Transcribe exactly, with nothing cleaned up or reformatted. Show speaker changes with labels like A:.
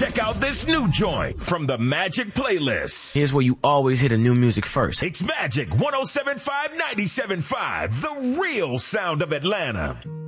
A: Check out this new joint from the Magic Playlist.
B: Here's where you always hear the new music first.
A: It's Magic one oh seven point five, ninety-seven point five, the real sound of Atlanta.